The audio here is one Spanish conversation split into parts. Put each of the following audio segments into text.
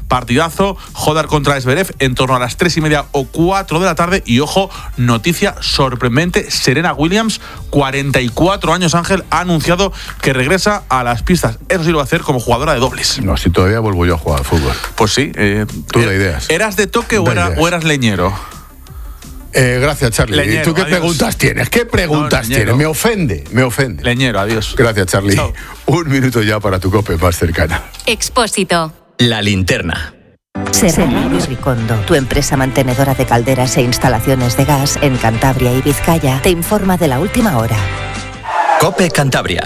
partidazo, Hodar contra Zverev en torno a las 3:30 o 4 de la tarde. Y ojo, noticia sorprendente, Serena Williams, 44 años, Ángel, ha anunciado que regresa a las pistas. Eso sí lo va a hacer como jugadora de dobles. No, si todavía vuelvo yo a jugar al fútbol. Pues sí. Tú da ideas. ¿Eras de toque o eras leñero? Gracias, Charlie. Leñero, ¿Y tú qué adiós. preguntas tienes? ¿Qué preguntas tienes? Me ofende. Leñero, adiós. Gracias, Charlie. Chao. 1 minuto ya para tu COPE más cercana. Expósito. La linterna. Serrano Ricondo, tu empresa mantenedora de calderas e instalaciones de gas en Cantabria y Vizcaya, te informa de la última hora. COPE Cantabria.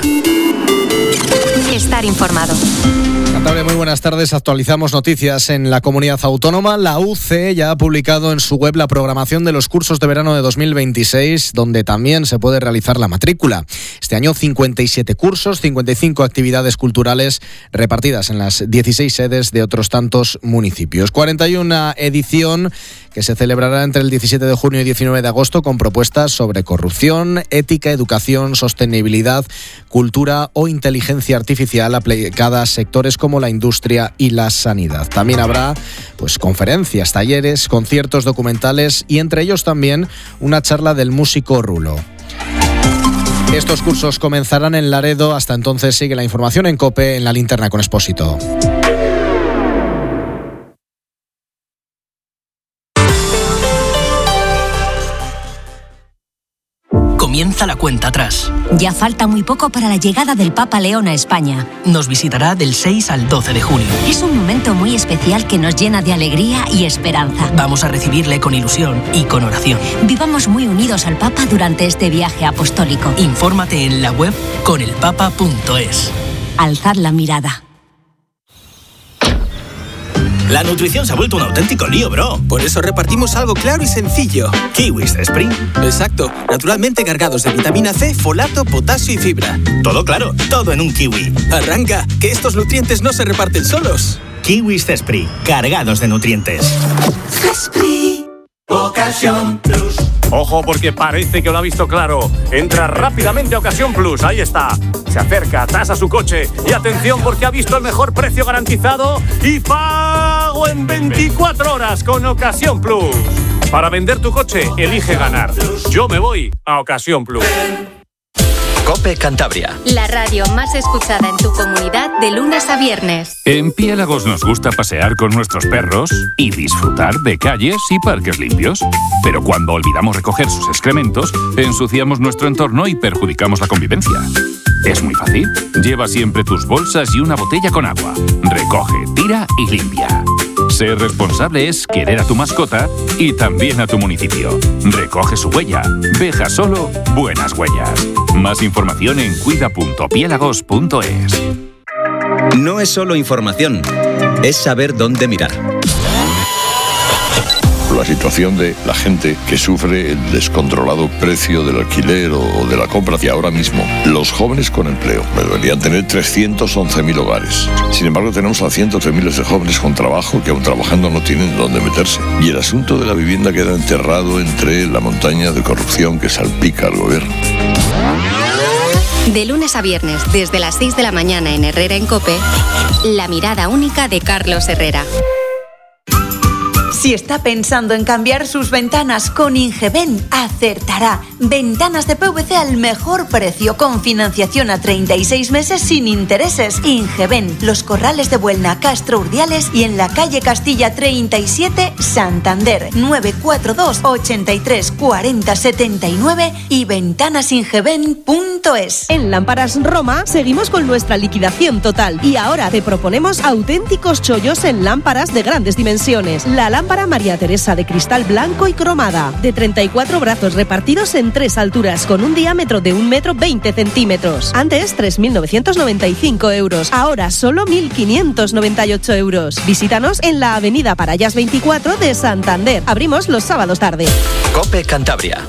Estar informado. Cantabria, muy buenas tardes. Actualizamos noticias en la comunidad autónoma. La UCE ya ha publicado en su web la programación de los cursos de verano de 2026, donde también se puede realizar la matrícula. Este año 57 cursos, 55 actividades culturales repartidas en las 16 sedes de otros tantos municipios. 41 edición que se celebrará entre el 17 de junio y 19 de agosto con propuestas sobre corrupción, ética, educación, sostenibilidad, cultura o inteligencia artificial aplicada a sectores como la industria y la sanidad. También habrá conferencias, talleres, conciertos documentales y entre ellos también una charla del músico Rulo. Estos cursos comenzarán en Laredo. Hasta entonces sigue la información en COPE en la linterna con Expósito. Comienza la cuenta atrás. Ya falta muy poco para la llegada del Papa León a España. Nos visitará del 6 al 12 de junio. Es un momento muy especial que nos llena de alegría y esperanza. Vamos a recibirle con ilusión y con oración. Vivamos muy unidos al Papa durante este viaje apostólico. Infórmate en la web conelpapa.es. Alzad la mirada. La nutrición se ha vuelto un auténtico lío, bro. Por eso repartimos algo claro y sencillo. Kiwis Spring. Exacto, naturalmente cargados de vitamina C, folato, potasio y fibra. Todo claro, todo en un kiwi. Arranca, que estos nutrientes no se reparten solos. Kiwis Spring, cargados de nutrientes. Esprit, Ocasión Plus. Ojo, porque parece que lo ha visto claro. Entra rápidamente a Ocasión Plus, ahí está. Se acerca, tasa su coche y atención porque ha visto el mejor precio garantizado y pago en 24 horas con Ocasión Plus. Para vender tu coche, elige ganar. Yo me voy a Ocasión Plus. COPE Cantabria. La radio más escuchada en tu comunidad de lunes a viernes. En Piélagos nos gusta pasear con nuestros perros y disfrutar de calles y parques limpios. Pero cuando olvidamos recoger sus excrementos, ensuciamos nuestro entorno y perjudicamos la convivencia. Es muy fácil. Lleva siempre tus bolsas y una botella con agua. Recoge, tira y limpia. Ser responsable es querer a tu mascota y también a tu municipio. Recoge su huella. Deja solo buenas huellas. Más información en cuida.piélagos.es. No es solo información, es saber dónde mirar. La situación de la gente que sufre el descontrolado precio del alquiler o de la compra. Y ahora mismo, los jóvenes con empleo deberían tener 311.000 hogares. Sin embargo, tenemos a cientos de miles de jóvenes con trabajo que aún trabajando no tienen dónde meterse. Y el asunto de la vivienda queda enterrado entre la montaña de corrupción que salpica al gobierno. De lunes a viernes, desde las 6 de la mañana en Herrera en COPE, la mirada única de Carlos Herrera. Si está pensando en cambiar sus ventanas con Ingeben, acertará. Ventanas de PVC al mejor precio, con financiación a 36 meses sin intereses. Ingeben, Los Corrales de Buelna, Castro Urdiales y en la calle Castilla 37, Santander. 942 83 40 79 y ventanasingeben.es. En Lámparas Roma seguimos con nuestra liquidación total y ahora te proponemos auténticos chollos en lámparas de grandes dimensiones. La lámpara María Teresa de cristal blanco y cromada, de 34 brazos repartidos en 3 alturas, con un diámetro de 1,20 m. Antes 3.995 euros, ahora solo 1.598 euros. Visítanos en la avenida Parayas 24 de Santander. Abrimos los sábados tarde. COPE Cantabria.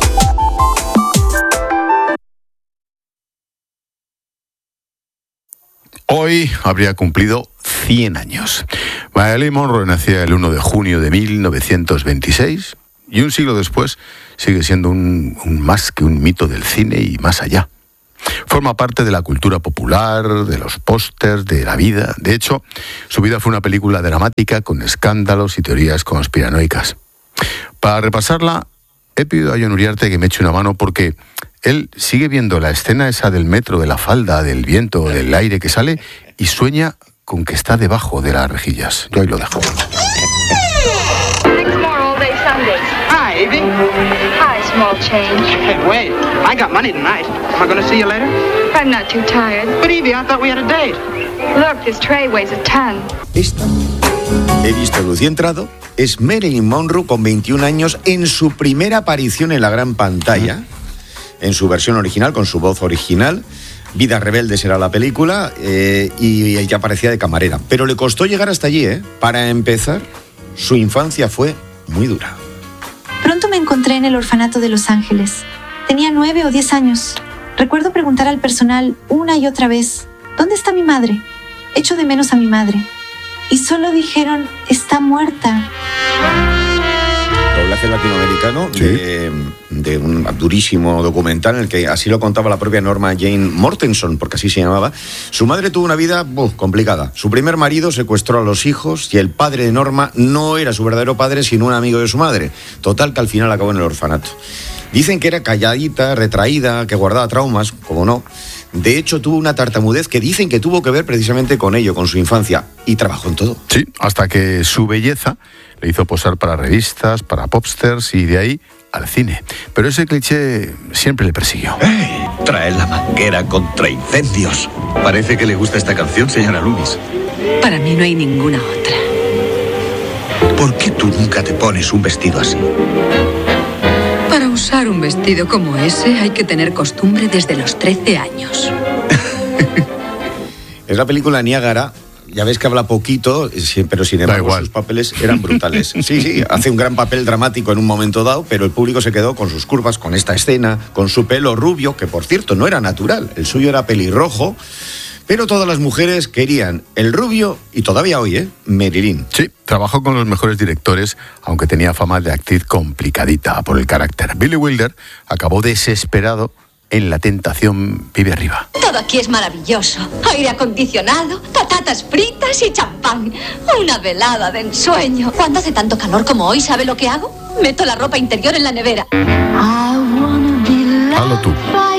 Hoy habría cumplido 100 años. Marilyn Monroe nacía el 1 de junio de 1926 y un siglo después sigue siendo más que un mito del cine y más allá. Forma parte de la cultura popular, de los pósters, de la vida. De hecho, su vida fue una película dramática con escándalos y teorías conspiranoicas. Para repasarla, he pedido a Jon Uriarte que me eche una mano porque él sigue viendo la escena esa del metro, de la falda, del viento, del aire que sale y sueña con que está debajo de las rejillas. Yo ahí lo dejo. Hi, Evie. Hi, small change. Hey, wait. I got money tonight. Am I going to see you later? I'm not too tired. But Evie, I thought we had a date. Look, this tray weighs a ton. Esta, he visto luz y entrado, es Marilyn Monroe con 21 años en su primera aparición en la gran pantalla, en su versión original, con su voz original. Vidas rebeldes era la película y ella aparecía de camarera. Pero le costó llegar hasta allí, ¿eh? Para empezar, su infancia fue muy dura. Pronto me encontré en el orfanato de Los Ángeles. Tenía 9 o 10 años. Recuerdo preguntar al personal una y otra vez, ¿dónde está mi madre? Echo de menos a mi madre. Y solo dijeron, está muerta. Doblaje latinoamericano, sí, de un durísimo documental en el que así lo contaba la propia Norma Jane Mortensen, porque así se llamaba. Su madre tuvo una vida complicada. Su primer marido secuestró a los hijos y el padre de Norma no era su verdadero padre, sino un amigo de su madre. Total, que al final acabó en el orfanato. Dicen que era calladita, retraída, que guardaba traumas, como no. De hecho, tuvo una tartamudez que dicen que tuvo que ver precisamente con ello, con su infancia. Y trabajó en todo. Sí, hasta que su belleza le hizo posar para revistas, para popsters y de ahí al cine. Pero ese cliché siempre le persiguió. ¡Hey! Trae la manguera contra incendios. Parece que le gusta esta canción, señora Loomis. Para mí no hay ninguna otra. ¿Por qué tú nunca te pones un vestido así? Para usar un vestido como ese hay que tener costumbre desde los 13 años. Es la película Niágara. Ya ves que habla poquito, pero sin embargo sus papeles eran brutales. Sí, hace un gran papel dramático en un momento dado, pero el público se quedó con sus curvas, con esta escena, con su pelo rubio, que por cierto no era natural, el suyo era pelirrojo, pero todas las mujeres querían el rubio y todavía hoy, Marilyn. Sí, trabajó con los mejores directores, aunque tenía fama de actriz complicadita por el carácter. Billy Wilder acabó desesperado en La tentación vive arriba. Todo aquí es maravilloso. Aire acondicionado, patatas fritas y champán. Una velada de ensueño. Cuando hace tanto calor como hoy, ¿sabe lo que hago? Meto la ropa interior en la nevera. Hazlo tú.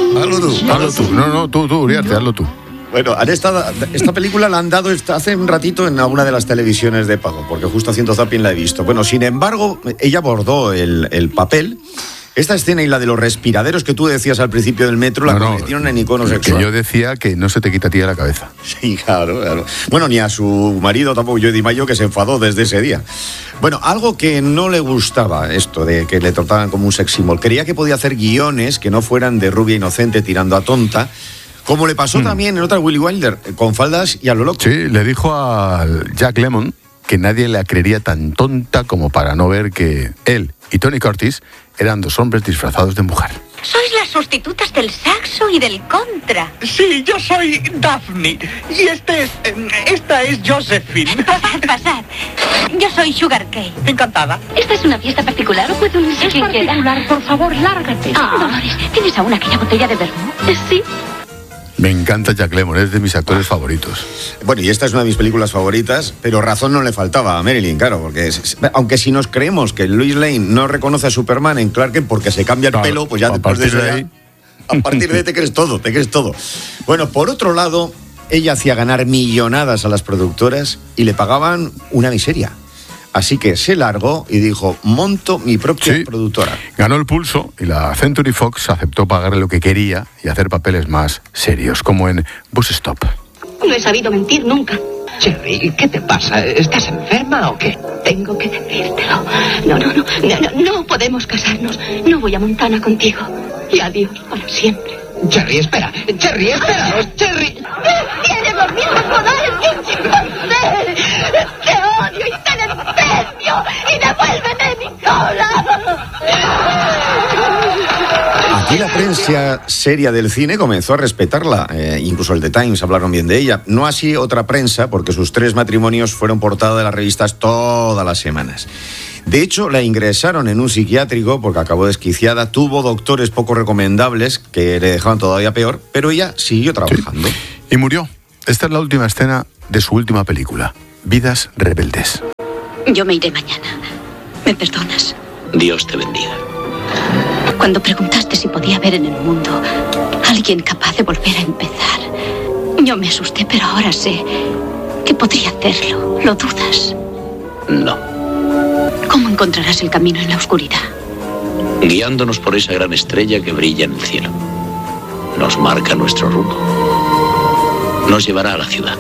No, tú, Uriarte, hazlo tú. Bueno, esta película la han dado hace un ratito en alguna de las televisiones de pago, porque justo haciendo zapping la he visto. Bueno, sin embargo, ella abordó el papel. Esta escena y la de los respiraderos que tú decías al principio del metro la convirtieron en icono sexual. Que yo decía que no se te quita a ti de la cabeza. Sí, claro. Bueno, ni a su marido tampoco, Joe DiMaggio, que se enfadó desde ese día. Bueno, algo que no le gustaba, esto de que le trataban como un sex symbol. Quería que podía hacer guiones que no fueran de rubia inocente tirando a tonta, como le pasó también en otra Willy Wilder, con faldas y a lo loco. Sí, le dijo a Jack Lemmon que nadie la creería tan tonta como para no ver que él y Tony Curtis eran dos hombres disfrazados de mujer. Sois las sustitutas del saxo y del contra. Sí, yo soy Daphne y esta es Josephine. Pasad. Yo soy Sugar Cane. Encantada. ¿Esta es una fiesta particular o puede unirse quien quiera? Particular, por favor, lárgate. Dolores, ¿tienes aún aquella botella de vermú? Sí. Me encanta Jack Lemmon, es de mis actores favoritos. Bueno, y esta es una de mis películas favoritas, pero razón no le faltaba a Marilyn, claro, porque aunque si nos creemos que Lois Lane no reconoce a Superman en Clark Kent porque se cambia el pelo, pues ya después de eso a partir de ahí te crees todo. Bueno, por otro lado, ella hacía ganar millonadas a las productoras y le pagaban una miseria. Así que se largó y dijo, monto mi propia productora. Ganó el pulso y la Century Fox aceptó pagarle lo que quería y hacer papeles más serios, como en Bus Stop. No he sabido mentir nunca. Cherry, ¿qué te pasa? ¿Estás enferma o qué? Tengo que decírtelo. No podemos casarnos. No voy a Montana contigo. Y adiós para siempre. Cherry, espera. Cherry, espéranos. Cherry. Tienes los mismos poderes que un chimpancé. Te odio y te desprecio. Y devuélveme mi cola. Aquí la prensa seria del cine comenzó a respetarla. Incluso el The Times hablaron bien de ella. No así otra prensa, porque sus 3 matrimonios fueron portada de las revistas todas las semanas. De hecho, la ingresaron en un psiquiátrico porque acabó desquiciada, tuvo doctores poco recomendables que le dejaban todavía peor, pero ella siguió trabajando. Sí. Y murió. Esta es la última escena de su última película, Vidas Rebeldes. Yo me iré mañana. ¿Me perdonas? Dios te bendiga. Cuando preguntaste si podía haber en el mundo alguien capaz de volver a empezar, yo me asusté, pero ahora sé que podría hacerlo. ¿Lo dudas? No. ¿Cómo encontrarás el camino en la oscuridad? Guiándonos por esa gran estrella que brilla en el cielo. Nos marca nuestro rumbo. Nos llevará a la ciudad.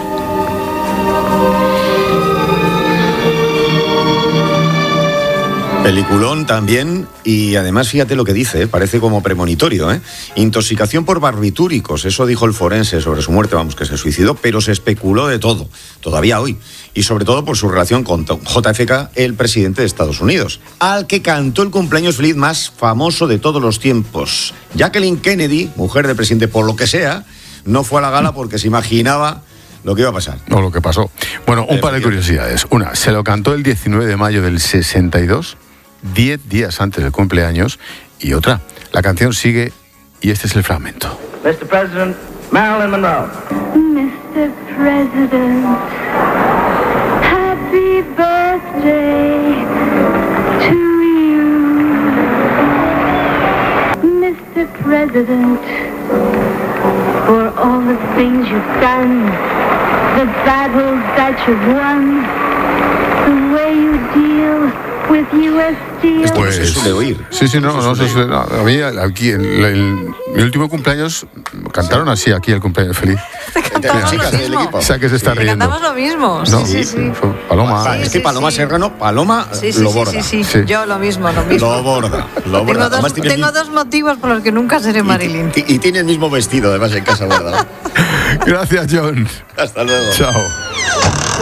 Peliculón también, y además fíjate lo que dice, parece como premonitorio, Intoxicación por barbitúricos, eso dijo el forense sobre su muerte, vamos, que se suicidó, pero se especuló de todo, todavía hoy, y sobre todo por su relación con JFK, el presidente de Estados Unidos, al que cantó el cumpleaños feliz más famoso de todos los tiempos. Jacqueline Kennedy, mujer del presidente por lo que sea, no fue a la gala porque se imaginaba lo que iba a pasar. No, lo que pasó. Bueno, un par de curiosidades. Una, se lo cantó el 19 de mayo del 62, 10 días antes del cumpleaños, y otra, la canción sigue y este es el fragmento. Mr. President, Marilyn Monroe. Mr. President, happy birthday to you. Mr. President, for all the things you've done, the battles that you've won, the way you deal with US Steel. Esto pues, no se suele oír. Sí, no se suele. A mí, aquí, en mi último cumpleaños, cantaron así aquí el cumpleaños feliz. Cantamos lo mismo. O sea, que se está riendo. Cantamos lo mismo. ¿No? Sí. Paloma. Es que Paloma Serrano, Paloma lo borda. Sí. Yo lo mismo. Lo borda. Tengo 2 motivos por los que nunca seré Marilyn. Y tiene el mismo vestido, además, en casa guardado. Gracias, John. Hasta luego. Chao.